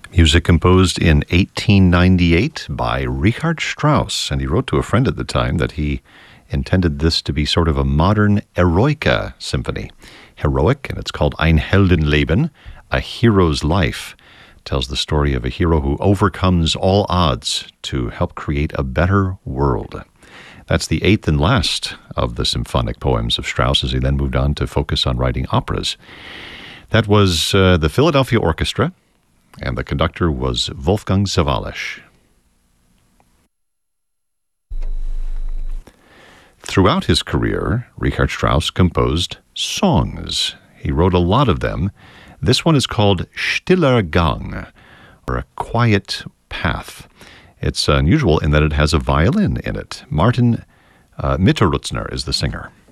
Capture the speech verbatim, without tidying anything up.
Music composed in eighteen ninety-eight by Richard Strauss, and he wrote to a friend at the time that he intended this to be sort of a modern Eroica symphony. Heroic, and it's called Ein Heldenleben, A Hero's Life. It tells the story of a hero who overcomes all odds to help create a better world. That's the eighth and last of the symphonic poems of Strauss, as he then moved on to focus on writing operas. That was uh, the Philadelphia Orchestra, and the conductor was Wolfgang Sawallisch. Throughout his career, Richard Strauss composed songs. He wrote a lot of them. This one is called Stiller Gang, or a quiet path. It's unusual in that it has a violin in it. Martin uh, Mitterrutzner is the singer.